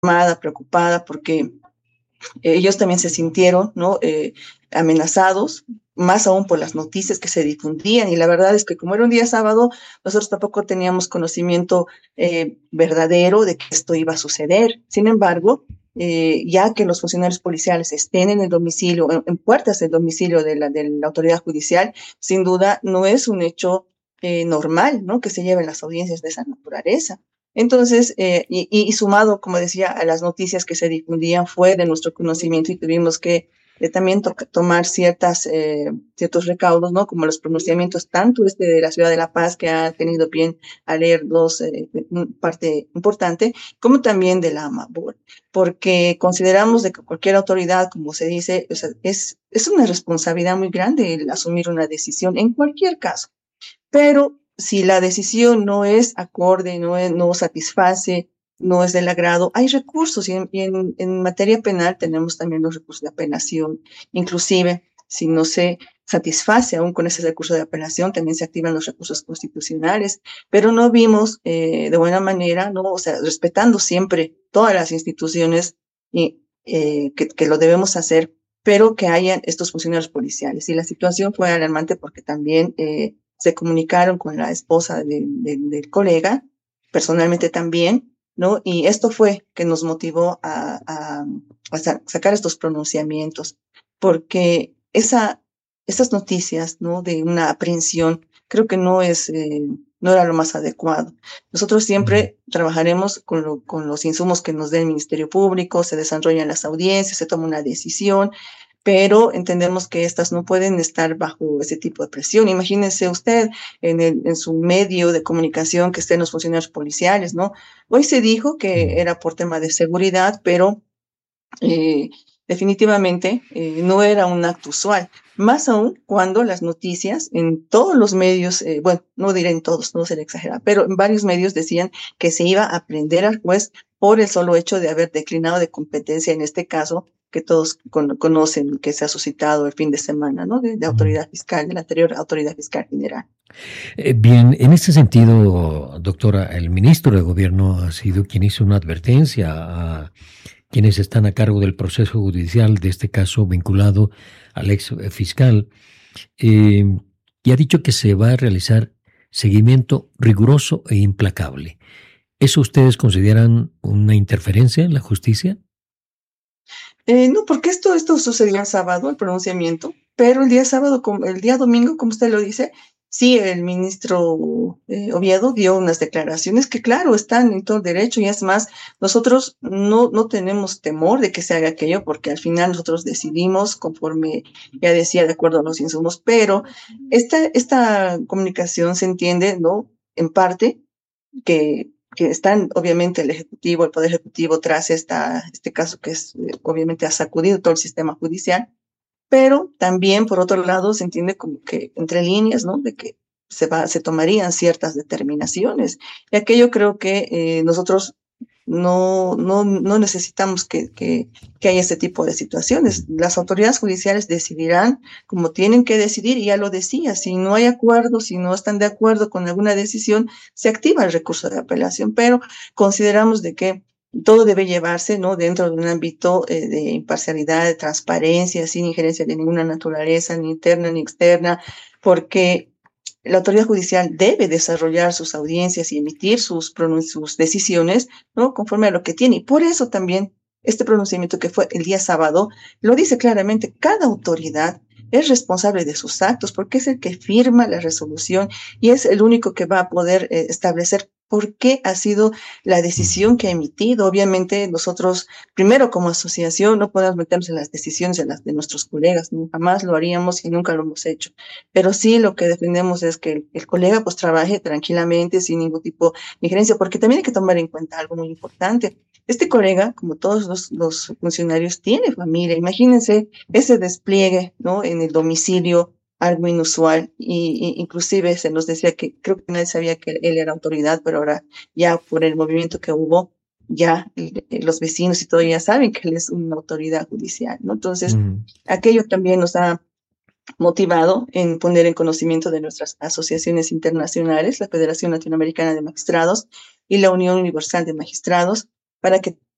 preocupada, porque ellos también se sintieron, ¿no? Amenazados, más aún por las noticias que se difundían. Y la verdad es que como era un día sábado, nosotros tampoco teníamos conocimiento verdadero de que esto iba a suceder. Sin embargo, ya que los funcionarios policiales estén en el domicilio, en puertas del domicilio de la autoridad judicial, sin duda no es un hecho normal, ¿no? Que se lleven las audiencias de esa naturaleza. Entonces, y sumado, como decía, a las noticias que se difundían fue de nuestro conocimiento y tuvimos que también tomar ciertos recaudos, ¿no? Como los pronunciamientos, tanto de la ciudad de La Paz, que ha tenido bien a leer parte importante, como también de la AMABOR, porque consideramos de que cualquier autoridad, como se dice, o sea, es una responsabilidad muy grande el asumir una decisión en cualquier caso. Pero si la decisión no es acorde, no satisface, no es del agrado, hay recursos en materia penal tenemos también los recursos de apelación. Inclusive, si no se satisface aún con ese recurso de apelación, también se activan los recursos constitucionales, pero no vimos de buena manera, ¿no? O sea, respetando siempre todas las instituciones que lo debemos hacer, pero que hayan estos funcionarios policiales. Y la situación fue alarmante porque también se comunicaron con la esposa del colega, personalmente también, ¿no? Y esto fue que nos motivó a sacar estos pronunciamientos, porque esas noticias, ¿no? De una aprehensión, creo que no era lo más adecuado. Nosotros siempre trabajaremos con los insumos que nos dé el Ministerio Público, se desarrollan las audiencias, se toma una decisión, pero entendemos que estas no pueden estar bajo ese tipo de presión. Imagínense usted en su medio de comunicación que estén los funcionarios policiales, ¿no? Hoy se dijo que era por tema de seguridad, pero eh, definitivamente no era un acto usual, más aún cuando las noticias en todos los medios, bueno, no diré en todos, no seré exagerada, pero en varios medios decían que se iba a prender al juez por el solo hecho de haber declinado de competencia, en este caso, que todos conocen, que se ha suscitado el fin de semana, ¿no? De autoridad fiscal, de la anterior autoridad fiscal general. Bien, en este sentido, doctora, el ministro de Gobierno ha sido quien hizo una advertencia a quienes están a cargo del proceso judicial de este caso vinculado al ex fiscal, eh, y ha dicho que se va a realizar seguimiento riguroso e implacable. ¿Eso ustedes consideran una interferencia en la justicia? No, porque esto sucedió el sábado, el pronunciamiento, pero el día sábado, el día domingo, como usted lo dice, sí, el ministro Oviedo dio unas declaraciones que, claro, están en todo derecho y es más, nosotros no tenemos temor de que se haga aquello porque al final nosotros decidimos conforme, ya decía, de acuerdo a los insumos, pero esta comunicación se entiende, ¿no? En parte que están obviamente el Poder Ejecutivo tras este caso que obviamente ha sacudido todo el sistema judicial, pero también por otro lado se entiende como que entre líneas, ¿no? De que se tomarían ciertas determinaciones. Y aquello creo que nosotros no necesitamos que haya ese tipo de situaciones. Las autoridades judiciales decidirán como tienen que decidir, y ya lo decía, si no hay acuerdo, si no están de acuerdo con alguna decisión, se activa el recurso de apelación, pero consideramos de que todo debe llevarse, ¿no? Dentro de un ámbito de imparcialidad, de transparencia, sin injerencia de ninguna naturaleza, ni interna ni externa, porque la autoridad judicial debe desarrollar sus audiencias y emitir sus decisiones, ¿no? Conforme a lo que tiene. Y por eso también este pronunciamiento que fue el día sábado lo dice claramente, cada autoridad es responsable de sus actos porque es el que firma la resolución y es el único que va a poder establecer por qué ha sido la decisión que ha emitido. Obviamente nosotros, primero como asociación, no podemos meternos en las decisiones de nuestros colegas, ¿no? Jamás lo haríamos y nunca lo hemos hecho. Pero sí lo que defendemos es que el colega pues trabaje tranquilamente, sin ningún tipo de injerencia, porque también hay que tomar en cuenta algo muy importante. Este colega, como todos los funcionarios, tiene familia. Imagínense ese despliegue, ¿no? En el domicilio, algo inusual, y inclusive se nos decía que creo que nadie sabía que él era autoridad, pero ahora ya por el movimiento que hubo, ya los vecinos y todo ya saben que él es una autoridad judicial, ¿no? Entonces, aquello también nos ha motivado en poner en conocimiento de nuestras asociaciones internacionales, la Federación Latinoamericana de Magistrados y la Unión Universal de Magistrados, para que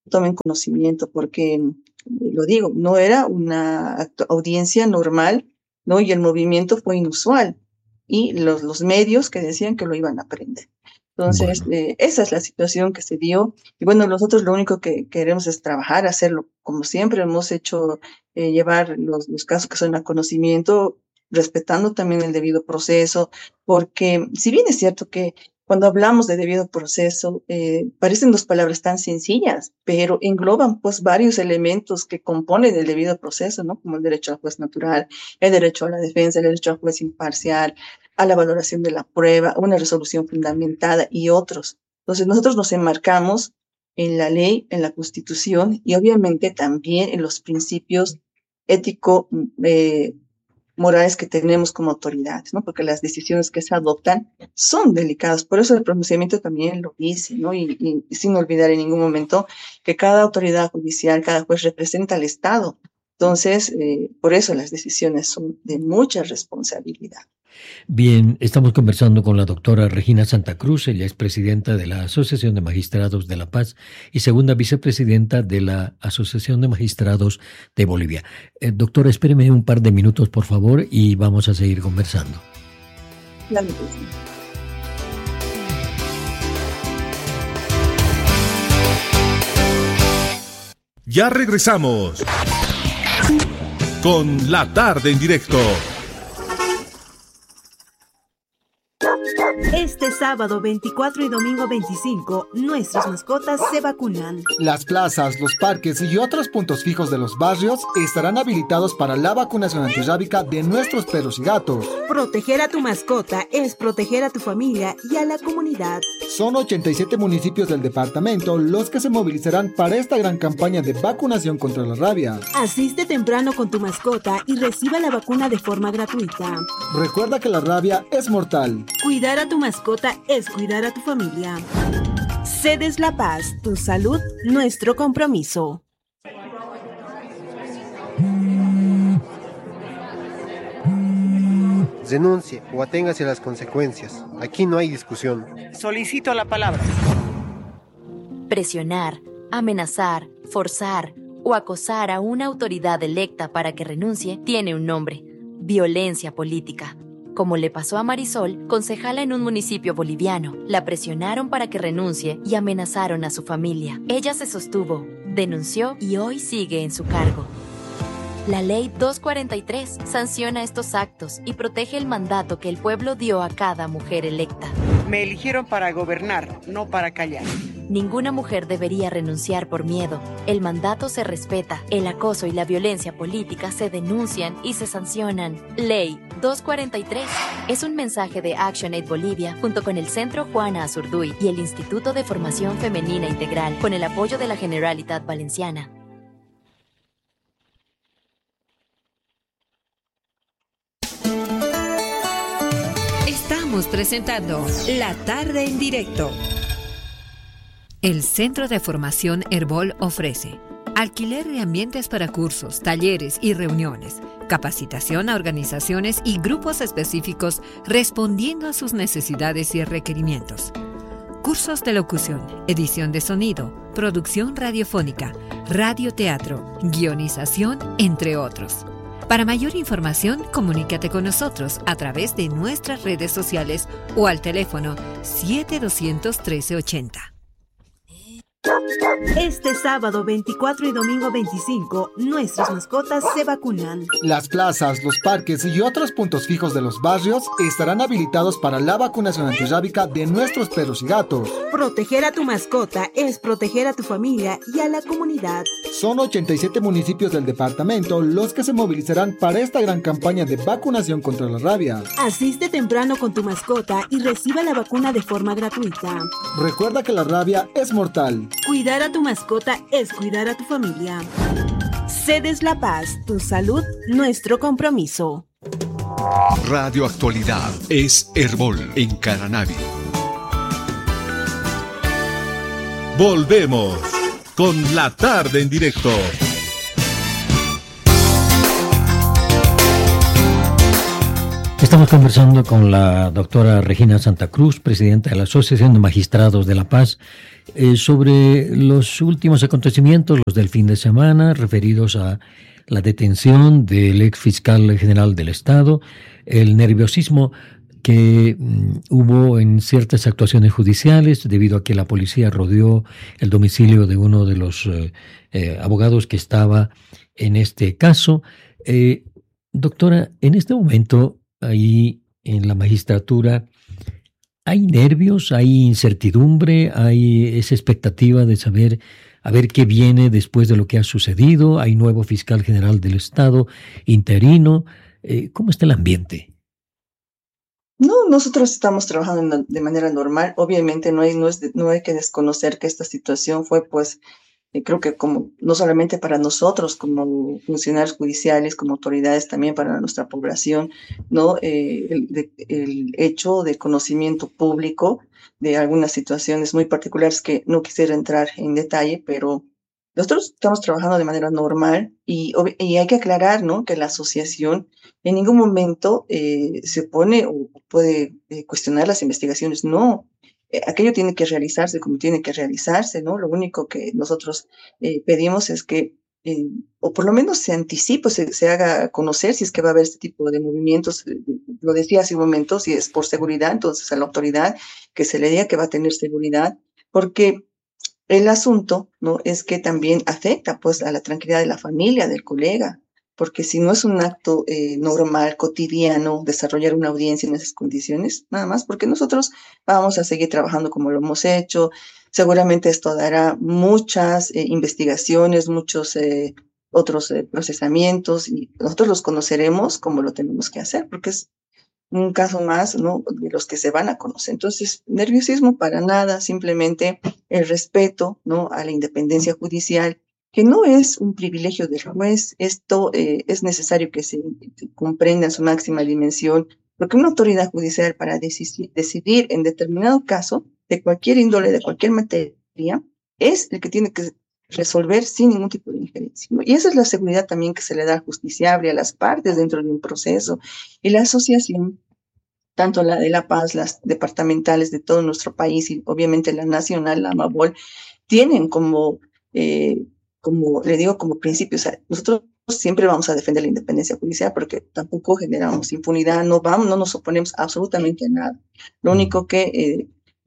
tomen conocimiento, porque, lo digo, no era una audiencia normal, ¿no? Y el movimiento fue inusual. Y los medios que decían que lo iban a aprender. Entonces, esa es la situación que se dio. Y bueno, nosotros lo único que queremos es trabajar, hacerlo como siempre hemos hecho, llevar los casos que son a conocimiento, respetando también el debido proceso, porque si bien es cierto que cuando hablamos de debido proceso, parecen dos palabras tan sencillas, pero engloban pues varios elementos que componen el debido proceso, ¿no? Como el derecho al juez natural, el derecho a la defensa, el derecho al juez imparcial, a la valoración de la prueba, una resolución fundamentada y otros. Entonces nosotros nos enmarcamos en la ley, en la Constitución y obviamente también en los principios ético, morales que tenemos como autoridades, ¿no? Porque las decisiones que se adoptan son delicadas. Por eso el pronunciamiento también lo dice, ¿no? Y sin olvidar en ningún momento que cada autoridad judicial, cada juez representa al Estado. Entonces, por eso las decisiones son de mucha responsabilidad. Bien, estamos conversando con la doctora Regina Santa Cruz. Ella es presidenta de la Asociación de Magistrados de La Paz y segunda vicepresidenta de la Asociación de Magistrados de Bolivia. Doctora, espéreme un par de minutos, por favor, y vamos a seguir conversando. Claro que sí. Ya regresamos con La Tarde en Directo. Este sábado 24 y domingo 25, nuestras mascotas se vacunan. Las plazas, los parques y otros puntos fijos de los barrios estarán habilitados para la vacunación antirrábica de nuestros perros y gatos. Proteger a tu mascota es proteger a tu familia y a la comunidad. Son 87 municipios del departamento los que se movilizarán para esta gran campaña de vacunación contra la rabia. Asiste temprano con tu mascota y reciba la vacuna de forma gratuita. Recuerda que la rabia es mortal. Cuidar a tu mascota es cuidar a tu familia. Cedes La Paz, tu salud, nuestro compromiso. Denuncie o aténgase a las consecuencias. Aquí no hay discusión. Solicito la palabra. Presionar, amenazar, forzar o acosar a una autoridad electa para que renuncie tiene un nombre: violencia política. Como le pasó a Marisol, concejala en un municipio boliviano. La presionaron para que renuncie y amenazaron a su familia. Ella se sostuvo, denunció y hoy sigue en su cargo. La Ley 243 sanciona estos actos y protege el mandato que el pueblo dio a cada mujer electa. Me eligieron para gobernar, no para callar. Ninguna mujer debería renunciar por miedo. El mandato se respeta, el acoso y la violencia política se denuncian y se sancionan. Ley 243 es un mensaje de ActionAid Bolivia junto con el Centro Juana Azurduy y el Instituto de Formación Femenina Integral con el apoyo de la Generalitat Valenciana. Estamos presentando La Tarde en Directo. El Centro de Formación Herbol ofrece alquiler de ambientes para cursos, talleres y reuniones, capacitación a organizaciones y grupos específicos respondiendo a sus necesidades y requerimientos. Cursos de locución, edición de sonido, producción radiofónica, radioteatro, guionización, entre otros. Para mayor información, comunícate con nosotros a través de nuestras redes sociales o al teléfono 7200-1380. Este sábado 24 y domingo 25, nuestras mascotas se vacunan. Las plazas, los parques y otros puntos fijos de los barrios estarán habilitados para la vacunación antirrábica de nuestros perros y gatos. Proteger a tu mascota es proteger a tu familia y a la comunidad. Son 87 municipios del departamento los que se movilizarán para esta gran campaña de vacunación contra la rabia. Asiste temprano con tu mascota y reciba la vacuna de forma gratuita. Recuerda que la rabia es mortal. Cuidar a tu mascota es cuidar a tu familia. Cedes La Paz, tu salud, nuestro compromiso. Radio Actualidad es Herbol en Caranavi. Volvemos con La Tarde en Directo. Estamos conversando con la doctora Regina Santa Cruz, presidenta de la Asociación de Magistrados de La Paz sobre los últimos acontecimientos, los del fin de semana, referidos a la detención del ex fiscal general del Estado, el nerviosismo que hubo en ciertas actuaciones judiciales debido a que la policía rodeó el domicilio de uno de los abogados que estaba en este caso. Doctora, en este momento, ahí en la magistratura, ¿hay nervios, hay incertidumbre, hay esa expectativa de saber a ver qué viene después de lo que ha sucedido? ¿Hay nuevo fiscal general del Estado, interino? ¿Cómo está el ambiente? No, nosotros estamos trabajando de manera normal. Obviamente no hay que desconocer que esta situación fue, pues, creo que como no solamente para nosotros como funcionarios judiciales, como autoridades, también para nuestra población, ¿no? El hecho de conocimiento público de algunas situaciones muy particulares que no quisiera entrar en detalle, pero nosotros estamos trabajando de manera normal y hay que aclarar, ¿no? Que la asociación en ningún momento se opone o puede cuestionar las investigaciones. No, aquello tiene que realizarse como tiene que realizarse, ¿no? Lo único que nosotros pedimos es que, o por lo menos se anticipe, se haga conocer si es que va a haber este tipo de movimientos. Lo decía hace un momento, si es por seguridad, entonces a la autoridad que se le diga que va a tener seguridad, porque el asunto, ¿no? Es que también afecta, pues, a la tranquilidad de la familia, del colega, porque si no es un acto normal, cotidiano, desarrollar una audiencia en esas condiciones, nada más, porque nosotros vamos a seguir trabajando como lo hemos hecho. Seguramente esto dará muchas investigaciones, muchos otros procesamientos, y nosotros los conoceremos como lo tenemos que hacer, porque es un caso más, ¿no? De los que se van a conocer. Entonces, nerviosismo para nada, simplemente el respeto, ¿no? A la independencia judicial, que no es un privilegio del juez. Esto es necesario que se comprenda en su máxima dimensión, porque una autoridad judicial para decidir en determinado caso, de cualquier índole, de cualquier materia, es el que tiene que resolver sin ningún tipo de injerencia, ¿no? Y esa es la seguridad también que se le da al justiciable, a las partes dentro de un proceso. Y la asociación, tanto la de La Paz, las departamentales de todo nuestro país y obviamente la nacional, la AMABOL, tienen como le digo, como principio, o sea, nosotros siempre vamos a defender la independencia judicial porque tampoco generamos impunidad, no nos oponemos absolutamente a nada. Lo único que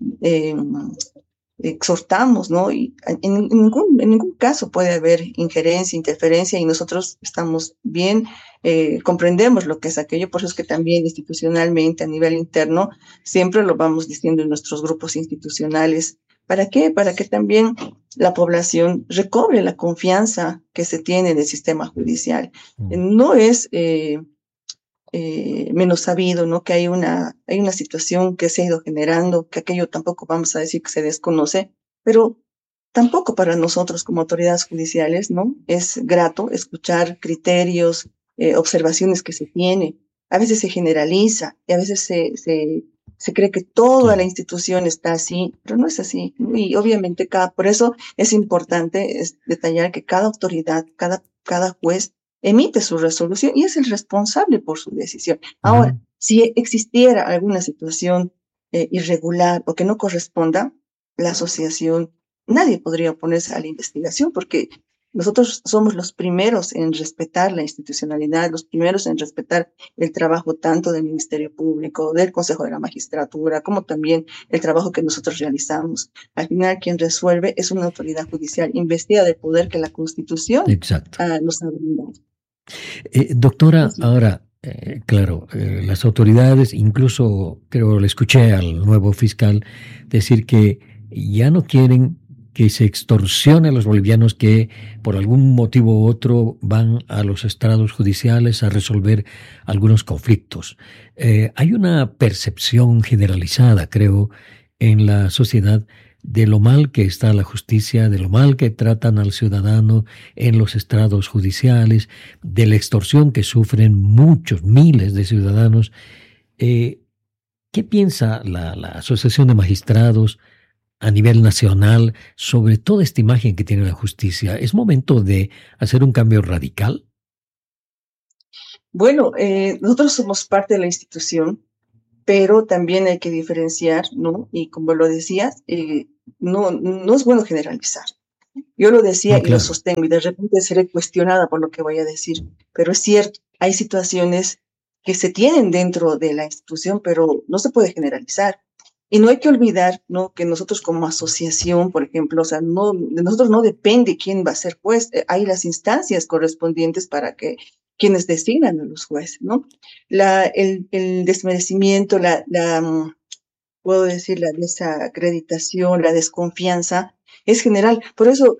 exhortamos, ¿no? Y en ningún caso puede haber injerencia, interferencia, y nosotros estamos bien, comprendemos lo que es aquello. Por eso es que también institucionalmente, a nivel interno, siempre lo vamos diciendo en nuestros grupos institucionales. ¿Para qué? Para que también la población recobre la confianza que se tiene en el sistema judicial. No es menos sabido, ¿no? Que hay una situación que se ha ido generando, que aquello tampoco vamos a decir que se desconoce, pero tampoco para nosotros como autoridades judiciales, ¿no? Es grato escuchar criterios, observaciones que se tienen. A veces se generaliza y a veces se cree que toda la institución está así, pero no es así, ¿no? Y obviamente por eso es importante detallar que cada autoridad, cada juez emite su resolución y es el responsable por su decisión. Ahora, si existiera alguna situación irregular o que no corresponda, la asociación, nadie podría oponerse a la investigación, porque nosotros somos los primeros en respetar la institucionalidad, los primeros en respetar el trabajo tanto del Ministerio Público, del Consejo de la Magistratura, como también el trabajo que nosotros realizamos. Al final, quien resuelve es una autoridad judicial investida del poder que la Constitución nos ha brindado. Doctora, ahora, claro, las autoridades, incluso creo le escuché al nuevo fiscal decir que ya no quieren que se extorsione a los bolivianos que por algún motivo u otro van a los estrados judiciales a resolver algunos conflictos. Hay una percepción generalizada, creo, en la sociedad de lo mal que está la justicia, de lo mal que tratan al ciudadano en los estrados judiciales, de la extorsión que sufren muchos, miles de ciudadanos. ¿Qué piensa la Asociación de Magistrados a nivel nacional sobre toda esta imagen que tiene la justicia? ¿Es momento de hacer un cambio radical? Bueno, nosotros somos parte de la institución pero también hay que diferenciar, ¿no? Y como lo decías, no es bueno generalizar. Yo lo decía y lo sostengo, y de repente seré cuestionada por lo que voy a decir, pero es cierto, hay situaciones que se tienen dentro de la institución, pero no se puede generalizar. Y no hay que olvidar, ¿no?, que nosotros como asociación, por ejemplo, o sea, de nosotros no depende quién va a ser juez, hay las instancias correspondientes para que quienes designan a los jueces, ¿no? El desmerecimiento, puedo decir, la desacreditación, la desconfianza es general. Por eso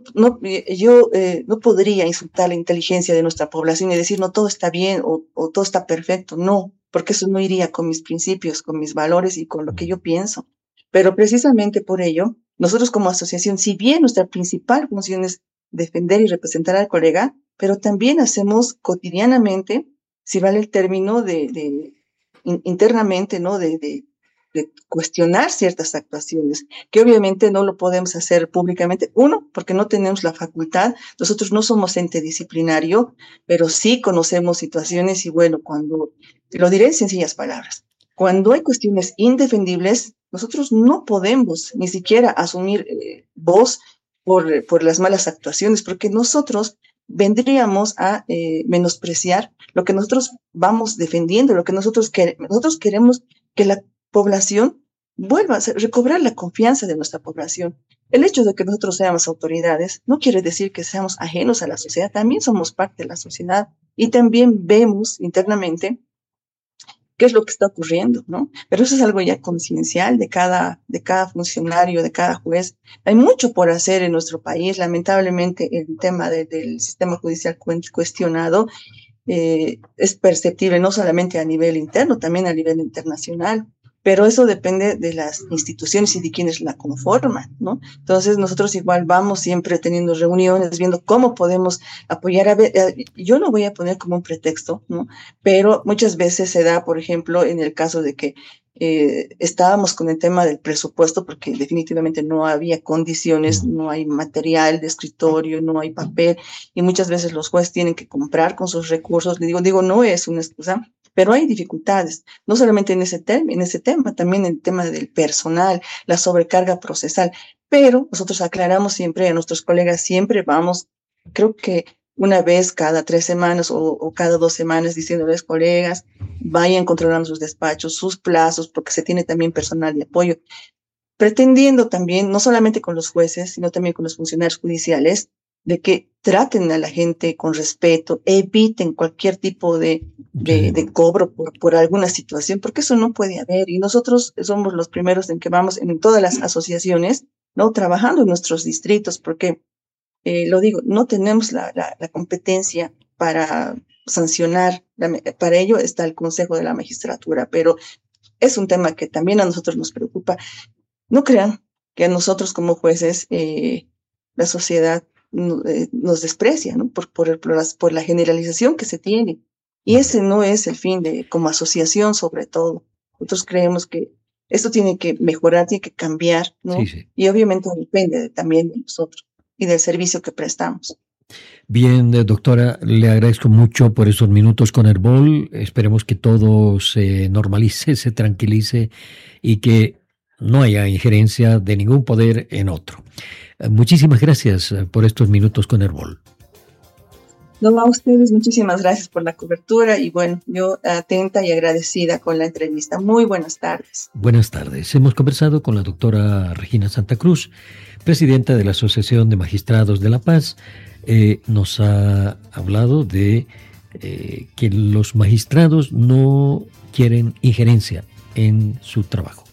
yo no podría insultar la inteligencia de nuestra población y decir, no, todo está bien o todo está perfecto. No, porque eso no iría con mis principios, con mis valores y con lo que yo pienso. Pero precisamente por ello, nosotros como asociación, si bien nuestra principal función es defender y representar al colega, pero también hacemos cotidianamente, si vale el término, internamente, ¿no?, de cuestionar ciertas actuaciones, que obviamente no lo podemos hacer públicamente. Uno, porque no tenemos la facultad, nosotros no somos ente disciplinario, pero sí conocemos situaciones y bueno, lo diré en sencillas palabras, cuando hay cuestiones indefendibles, nosotros no podemos ni siquiera asumir voz por las malas actuaciones, porque nosotros vendríamos a menospreciar lo que nosotros vamos defendiendo, lo que nosotros queremos que la población vuelva a recobrar la confianza de nuestra población. El hecho de que nosotros seamos autoridades no quiere decir que seamos ajenos a la sociedad, también somos parte de la sociedad y también vemos internamente qué es lo que está ocurriendo, ¿no? Pero eso es algo ya conciencial de cada funcionario, de cada juez. Hay mucho por hacer en nuestro país. Lamentablemente, el tema del sistema judicial cuestionado es perceptible no solamente a nivel interno, también a nivel internacional. Pero eso depende de las instituciones y de quienes la conforman, ¿no? Entonces, nosotros igual vamos siempre teniendo reuniones, viendo cómo podemos apoyar. Yo no voy a poner como un pretexto, ¿no? Pero muchas veces se da, por ejemplo, en el caso de que estábamos con el tema del presupuesto, porque definitivamente no había condiciones, no hay material de escritorio, no hay papel, y muchas veces los jueces tienen que comprar con sus recursos. Le digo, no es una excusa, pero hay dificultades, no solamente en ese tema, también en el tema del personal, la sobrecarga procesal. Pero nosotros aclaramos siempre a nuestros colegas, siempre vamos, creo que una vez cada 3 semanas o cada 2 semanas, diciéndoles, colegas, vayan controlando sus despachos, sus plazos, porque se tiene también personal de apoyo, pretendiendo también, no solamente con los jueces, sino también con los funcionarios judiciales, de que traten a la gente con respeto, eviten cualquier tipo de cobro por alguna situación, porque eso no puede haber. Y nosotros somos los primeros en que vamos en todas las asociaciones, ¿no?, trabajando en nuestros distritos, porque, lo digo, no tenemos la competencia para sancionar, para ello está el Consejo de la Magistratura, pero es un tema que también a nosotros nos preocupa. No crean que a nosotros como jueces la sociedad nos desprecia, ¿no?, por la generalización que se tiene. Y ese no es el fin como asociación, sobre todo. Nosotros creemos que esto tiene que mejorar, tiene que cambiar, ¿no? Sí. Y obviamente depende también de nosotros y del servicio que prestamos. Bien, doctora, le agradezco mucho por esos minutos con Herbol. Esperemos que todo se normalice, se tranquilice y que no haya injerencia de ningún poder en otro. Muchísimas gracias por estos minutos con Herbol. No, a ustedes muchísimas gracias por la cobertura y bueno, yo atenta y agradecida con la entrevista. Muy buenas tardes. Buenas tardes. Hemos conversado con la doctora Regina Santa Cruz, presidenta de la Asociación de Magistrados de La Paz. Nos ha hablado de que los magistrados no quieren injerencia en su trabajo.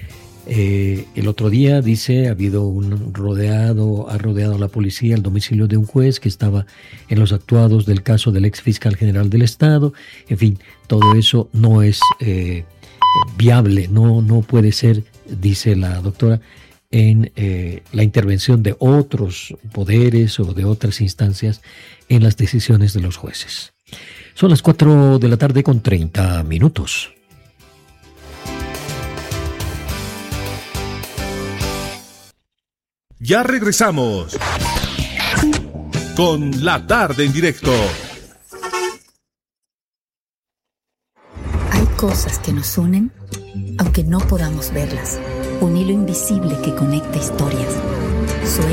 El otro día, dice, ha rodeado la policía el domicilio de un juez que estaba en los actuados del caso del ex fiscal general del Estado. En fin, todo eso no es viable, no puede ser, dice la doctora, en la intervención de otros poderes o de otras instancias en las decisiones de los jueces. Son las 4 de la tarde con 30 minutos. Ya regresamos con La Tarde en Directo. Hay cosas que nos unen, aunque no podamos verlas. Un hilo invisible que conecta historias.